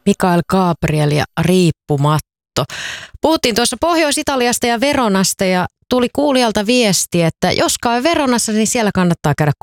Mikael Gabriel ja Riippumatto. Puhuttiin tuossa Pohjois-Italiasta ja Veronasta ja tuli kuulijalta viesti, että jos käy Veronassa, niin siellä kannattaa käydä